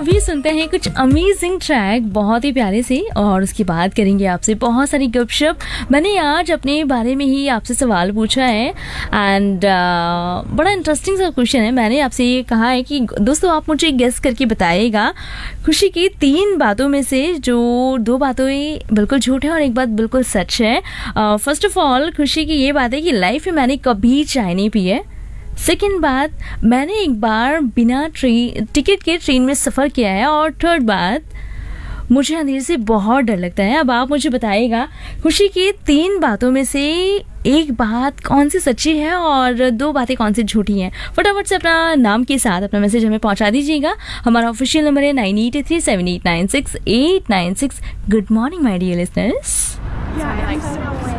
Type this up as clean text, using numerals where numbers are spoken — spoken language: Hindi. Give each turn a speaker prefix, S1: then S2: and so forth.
S1: अभी सुनते हैं कुछ अमेजिंग ट्रैक बहुत ही प्यारे से, और उसके बाद करेंगे आपसे बहुत सारी गपशप। मैंने आज अपने बारे में ही आपसे सवाल पूछा है एंड बड़ा इंटरेस्टिंग सा क्वेश्चन है। मैंने आपसे ये कहा है कि दोस्तों आप मुझे गेस करके बताइएगा खुशी की 3 बातों में से जो 2 बातें बिल्कुल झूठ है और एक बात बिल्कुल सच है। फर्स्ट ऑफ ऑल खुशी की ये बात है कि लाइफ में मैंने कभी चाय नहीं पी है। सेकेंड बात, मैंने एक बार बिना टिकट के ट्रेन में सफ़र किया है। और थर्ड बात, मुझे अंधेरे से बहुत डर लगता है। अब आप मुझे बताइएगा खुशी की 3 बातों में से एक बात कौन सी सच्ची है और 2 बातें कौन सी झूठी हैं। फटाफट से अपना नाम के साथ अपना मैसेज हमें पहुंचा दीजिएगा। हमारा ऑफिशियल नंबर है 9837896896। Good morning my dear listeners.